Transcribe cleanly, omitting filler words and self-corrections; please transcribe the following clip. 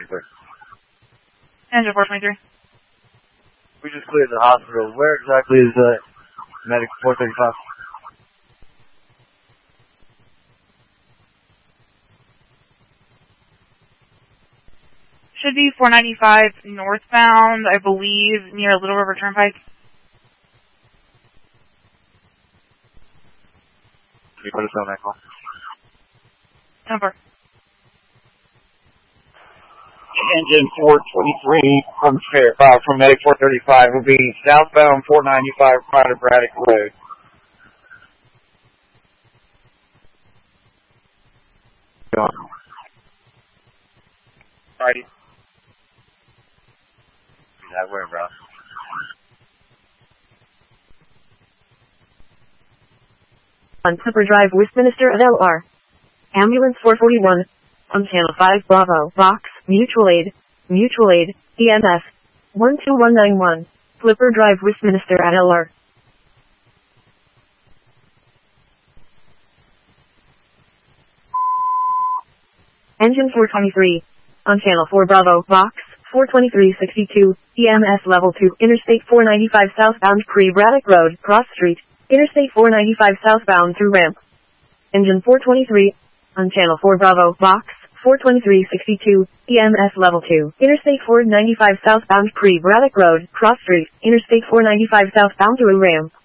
423. Engine 423. We just cleared the hospital. Where exactly is medic 435? Should be 495 northbound, I believe, near Little River Turnpike. Can you put us on that call? 10-4. Engine 423 from medic 435 will be southbound 495 Pride of Braddock Road. Go on. Righty. That way, bro. On Clipper Drive, Westminster at LR. Ambulance 441. On Channel 5 Bravo, Box, Mutual Aid, EMS, 12191. Clipper Drive, Westminster at LR. Engine 423. On Channel 4 Bravo, Box, 42362, EMS Level 2, Interstate 495 southbound Pre-Braddock Road, Cross Street, Interstate 495 southbound through ramp. Engine 423. On Channel 4 Bravo, Box, 42362, EMS Level 2, Interstate 495 southbound Pre-Braddock Road, Cross Street, Interstate 495 southbound through ramp.